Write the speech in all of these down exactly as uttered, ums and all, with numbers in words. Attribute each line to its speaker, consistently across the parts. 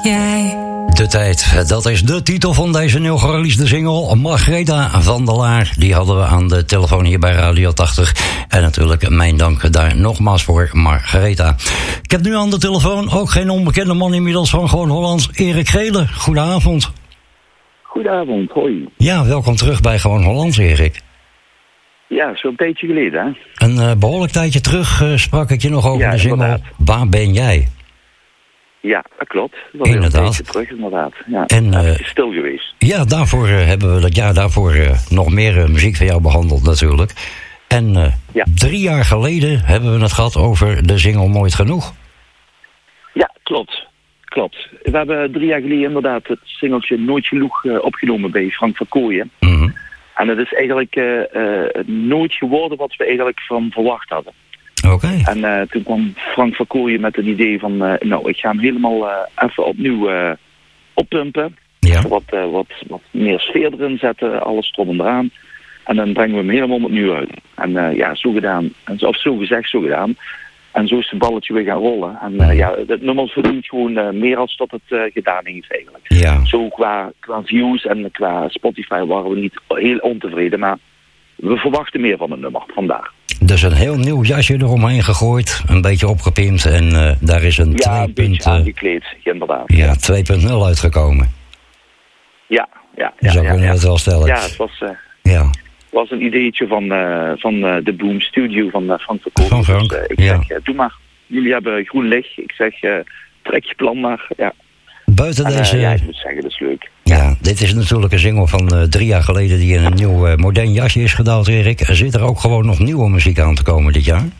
Speaker 1: jij.
Speaker 2: De tijd, dat is de titel van deze nieuw gereleasede single. Margaretha van der Laar, die hadden we aan de telefoon hier bij Radio tachtig. En natuurlijk mijn dank daar nogmaals voor, Margaretha. Ik heb nu aan de telefoon ook geen onbekende man inmiddels van Gewoon Hollands, Erik Gele. Goedenavond.
Speaker 3: Goedenavond, hoi.
Speaker 2: Ja, welkom terug bij Gewoon Hollands, Erik.
Speaker 3: Ja, zo'n tijdje geleden, hè?
Speaker 2: Een uh, behoorlijk tijdje terug uh, sprak ik je nog over
Speaker 3: ja,
Speaker 2: de single
Speaker 3: inderdaad.
Speaker 2: Waar ben jij?
Speaker 3: Ja, dat klopt. Dat was
Speaker 2: Inderdaad.
Speaker 3: een tijdje terug, inderdaad. Ja,
Speaker 2: En, uh,
Speaker 3: het is stil geweest.
Speaker 2: Ja, daarvoor uh, hebben we dat jaar daarvoor uh, nog meer uh, muziek van jou behandeld natuurlijk. En uh,
Speaker 3: ja.
Speaker 2: drie jaar geleden hebben we het gehad over de single Nooit Genoeg.
Speaker 3: Ja, klopt. Klopt. We hebben drie jaar geleden inderdaad het singeltje Nooit Genoeg uh, opgenomen bij Frank van Kooijen.
Speaker 2: Mm-hmm.
Speaker 3: En het is eigenlijk uh, uh, nooit geworden wat we eigenlijk van verwacht hadden.
Speaker 2: Oké. Okay.
Speaker 3: En uh, toen kwam Frank van Kooijen met een idee van, uh, nou, ik ga hem helemaal uh, even opnieuw uh, oppumpen.
Speaker 2: Ja.
Speaker 3: Wat, uh, wat, wat meer sfeer erin zetten, alles erop en eraan. En dan brengen we hem helemaal opnieuw uit. En uh, ja, zo gedaan. Of zo gezegd, zo gedaan. En zo is het balletje weer gaan rollen. En uh, ja, het nummer verdient gewoon uh, meer als dat het uh, gedaan heeft eigenlijk.
Speaker 2: Ja.
Speaker 3: Zo qua, qua views en qua Spotify waren we niet heel ontevreden. Maar we verwachten meer van het nummer, vandaar.
Speaker 2: Dus een heel nieuw jasje eromheen gegooid. Een beetje opgepimpt. En uh, daar is een
Speaker 3: ja,
Speaker 2: twee
Speaker 3: een beetje
Speaker 2: punt,
Speaker 3: aangekleed, inderdaad.
Speaker 2: Ja, twee punt nul uitgekomen.
Speaker 3: Ja, ja, ja.
Speaker 2: Zo
Speaker 3: ja,
Speaker 2: kunnen
Speaker 3: ja.
Speaker 2: we het wel stellen.
Speaker 3: Ja, het was... Uh,
Speaker 2: ja.
Speaker 3: was een ideetje van, uh, van uh, de Boom Studio van uh, Frank Verkoop.
Speaker 2: Van Frank,
Speaker 3: dus, uh, ik
Speaker 2: ja.
Speaker 3: zeg, uh, doe maar. Jullie hebben groen licht. Ik zeg, uh, trek je plan maar. Ja.
Speaker 2: Buiten
Speaker 3: en, uh,
Speaker 2: deze...
Speaker 3: ja, ik moet zeggen, dat is leuk.
Speaker 2: Ja, dit is natuurlijk een single van uh, drie jaar geleden die in een nieuw uh, modern jasje is gedaald, Erik. Er zit er ook gewoon nog nieuwe muziek aan te komen dit jaar?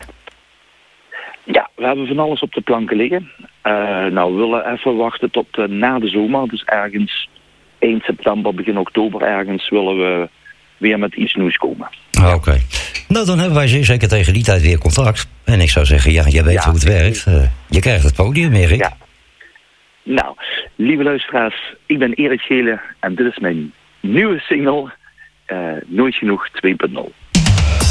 Speaker 3: Ja, we hebben van alles op de planken liggen. Uh, nou, we willen even wachten tot uh, na de zomer. Dus ergens eind september, begin oktober ergens willen we weer met iets nieuws komen.
Speaker 2: Oké. Okay. Nou, dan hebben wij zeer zeker tegen die tijd weer contact. En ik zou zeggen, ja, jij weet ja, hoe het werkt. Uh, je krijgt het podium, Erik.
Speaker 3: Ja. Nou, lieve luisteraars, ik ben Erik Gele en dit is mijn nieuwe single, uh, Nooit Genoeg twee punt nul.